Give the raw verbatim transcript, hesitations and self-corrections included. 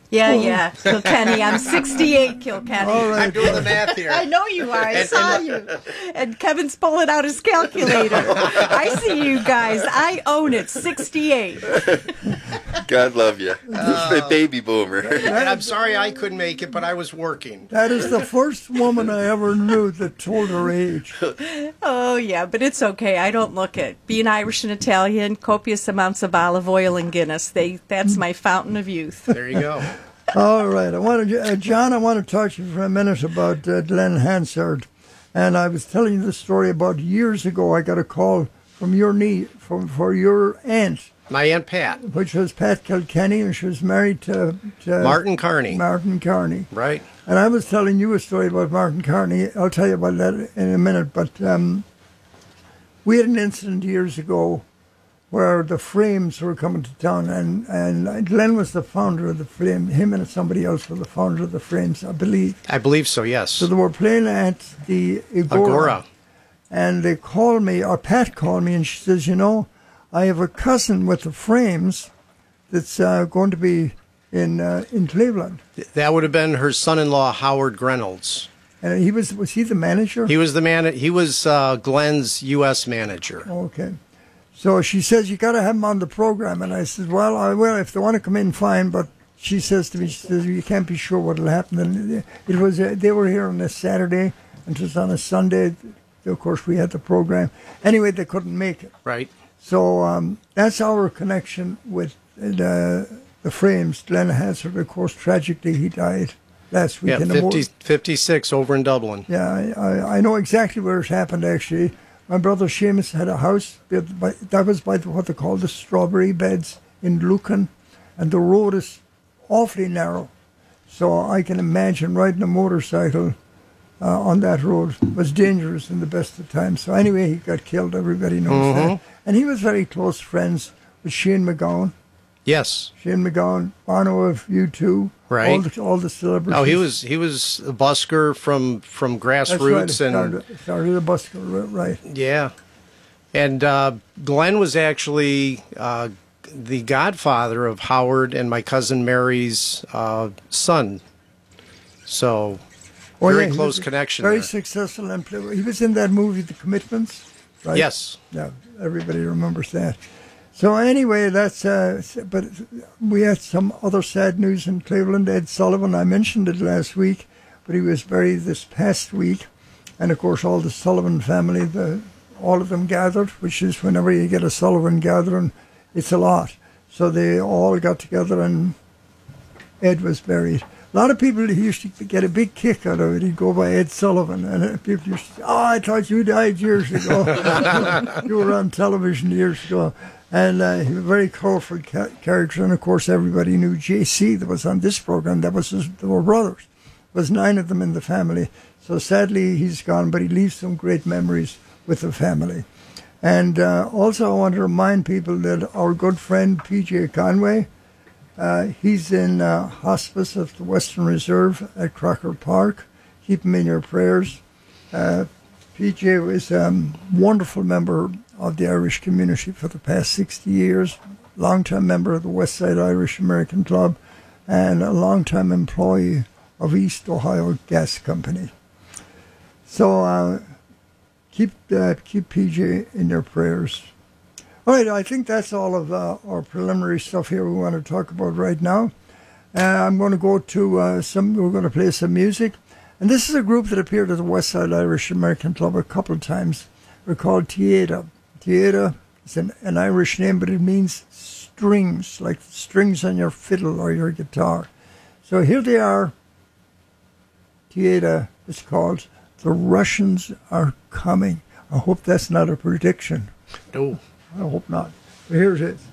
Yeah, yeah, Kilkenny. I'm sixty-eight, Kilkenny. All right. I'm doing the math here. I know you are. I saw you. And Kevin's pulling out his calculator. I see you guys. I own it. sixty-eight. God love you. Uh, baby boomer. And I'm sorry I couldn't make it, but I was working. That is the first woman I ever knew that told her age. Oh, yeah, but it's okay. I don't look it. Being Irish and Italian, copious amounts of olive oil and Guinness. They That's my fountain of youth. There you go. All right. I want to, uh, John, I want to talk to you for a minute about uh, Glenn Hansard. And I was telling you the story about years ago. I got a call from your niece, from for your aunt. My Aunt Pat. Which was Pat Kilkenny, and she was married to, to Martin Carney. Martin Carney. Right. And I was telling you a story about Martin Carney. I'll tell you about that in a minute. But um, we had an incident years ago where the Frames were coming to town, and, and Glenn was the founder of the Frame. Him and somebody else were the founder of the Frames, I believe. I believe so, yes. So they were playing at the Agora. Agora. And they called me, or Pat called me, and she says, you know, I have a cousin with the Frames that's uh, going to be in uh, in Cleveland. That would have been her son-in-law, Howard Grenolds. And he was, was he the manager? He was the man. He was uh, Glenn's U S manager. Okay. So she says, you got to have him on the program. And I said, well, I will. If they want to come in, fine. But she says to me, she says, you can't be sure what will happen. And it was, uh, they were here on a Saturday, and it was on a Sunday. Of course, we had the program. Anyway, they couldn't make it. Right. So um, that's our connection with the, the Frames. Glenn Hansard, of course, tragically, he died last week. Yeah, in fifty, the fifty-six over in Dublin. Yeah, I, I, I know exactly where it happened, actually. My brother Seamus had a house, that was by what they call the strawberry beds in Lucan, and the road is awfully narrow. So I can imagine riding a motorcycle uh, on that road was dangerous in the best of times. So anyway, he got killed, everybody knows Mm-hmm. that. And he was very close friends with Shane MacGowan. Yes. Shane MacGowan, Bono of U two. Right. All the, all the celebrities. Oh, he was he was a busker from from grassroots. That's right. and started, started a busker, right. Yeah. And uh, Glenn was actually uh, the godfather of Howard and my cousin Mary's uh, son. So, Oh, very yeah, he close was connection Very there. successful. And play, he was in that movie, The Commitments, right? Yes. Yeah, everybody remembers that. So anyway, that's, uh, but we had some other sad news in Cleveland. Ed Sullivan, I mentioned it last week, but he was buried this past week. And of course, all the Sullivan family, the all of them gathered, which is whenever you get a Sullivan gathering, it's a lot. So they all got together and Ed was buried. A lot of people used to get a big kick out of it. He'd go by Ed Sullivan, and people used to say, oh, I thought you died years ago. You were on television years ago. And uh, he was a very colorful ca- character. And, of course, everybody knew J C that was on this program. That was his, they were brothers. There was nine of them in the family. So, sadly, he's gone, but he leaves some great memories with the family. And uh, also, I want to remind people that our good friend, P J Conway, Uh, he's in uh, hospice of the Western Reserve at Crocker Park. Keep him in your prayers. Uh, P J was a um, wonderful member of the Irish community for the past sixty years, long-time member of the Westside Irish American Club, and a long-time employee of East Ohio Gas Company. So uh, keep uh, keep P J in your prayers. All right, I think that's all of uh, our preliminary stuff here we want to talk about right now. Uh, I'm going to go to uh, some, we're going to play some music. And this is a group that appeared at the Westside Irish American Club a couple of times. They're called Tieda. Tieda is an, an Irish name, but it means strings, like strings on your fiddle or your guitar. So here they are. Tieda is called The Russians Are Coming. I hope that's not a prediction. No. I hope not. But here it is.